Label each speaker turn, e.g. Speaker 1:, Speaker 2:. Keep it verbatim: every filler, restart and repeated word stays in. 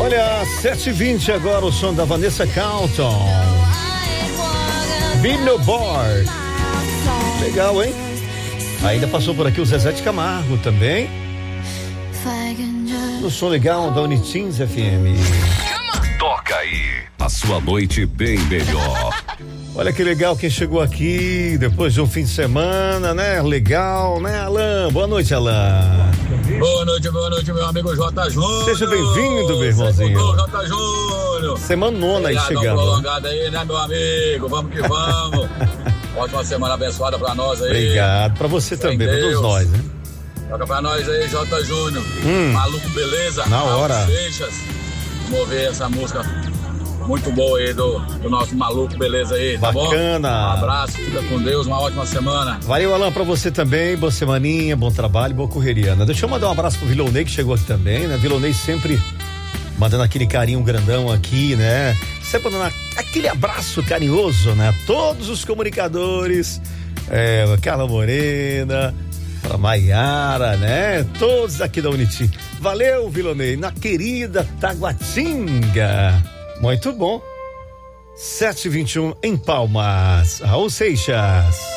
Speaker 1: Olha, sete e vinte agora, o som da Vanessa Carlton. Billboard. Legal, hein? Ainda passou por aqui o Zezé de Camargo também. No som legal da Unitins F M.
Speaker 2: Toca aí, a sua noite bem melhor.
Speaker 1: Olha que legal quem chegou aqui depois de um fim de semana, né? Legal, né, Alan? Boa noite, Alan.
Speaker 3: Boa noite, boa noite, meu amigo J. Júnior.
Speaker 1: Seja bem-vindo, meu irmãozinho.
Speaker 3: J. Júnior.
Speaker 1: Semana nona aí chegando.
Speaker 3: Prolongada aí, né, meu amigo? Vamos que vamos. Ótima semana abençoada pra nós aí.
Speaker 1: Obrigado, pra você também, pra todos nós, né?
Speaker 3: Toca pra nós aí, J. Júnior.
Speaker 1: Hum,
Speaker 3: Maluco, beleza?
Speaker 1: Na hora.
Speaker 3: Seixas. Vamos ver essa música muito boa aí do, do nosso Maluco, beleza aí, tá bom?
Speaker 1: Bacana.
Speaker 3: Um abraço, fica com Deus, uma ótima semana.
Speaker 1: Valeu, Alan, pra você também, boa semaninha, bom trabalho, boa correria, né? Deixa eu mandar um abraço pro Vilonei que chegou aqui também, né? Vilonei sempre mandando aquele carinho grandão aqui, né? Sempre dando aquele abraço carinhoso, né? Todos os comunicadores, é, Carla Morena, pra Maiara, né? Todos aqui da Uniti. Valeu, Vilonei, na querida Taguatinga. Muito bom. sete e vinte e um em Palmas. Raul Seixas.